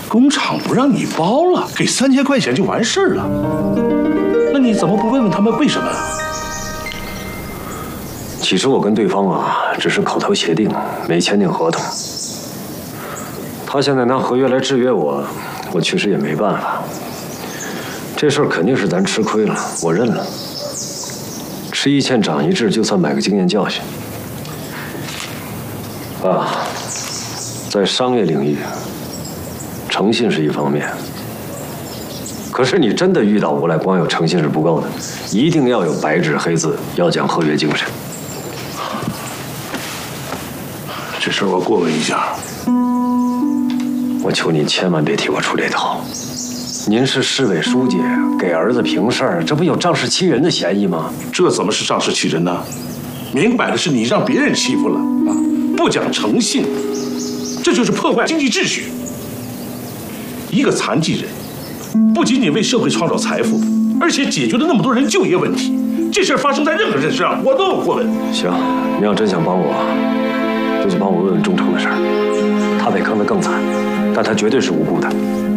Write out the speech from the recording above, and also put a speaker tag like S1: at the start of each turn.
S1: 工厂不让你包了，给3000块钱就完事儿了。那你怎么不问问他们为什么呀？
S2: 其实我跟对方只是口头协定，没签订合同。他现在拿合约来制约我，我确实也没办法。这事儿肯定是咱吃亏了，我认了。吃一堑长一智，就算买个经验教训。在商业领域，诚信是一方面。可是你真的遇到无赖，光有诚信是不够的，一定要有白纸黑字，要讲合约精神。
S1: 这事儿我过问一下。
S2: 我求您千万别替我出这套。您是市委书记，给儿子平事儿，这不有仗势欺人的嫌疑吗？
S1: 这怎么是仗势欺人呢？明摆的是你让别人欺负了啊！不讲诚信，这就是破坏经济秩序。一个残疾人，不仅仅为社会创造财富，而且解决了那么多人就业问题。这事儿发生在任何人身上，我都有过问。
S2: 行，你要真想帮我，就去帮我问问钟诚的事儿。他被坑得更惨，但他绝对是无辜的。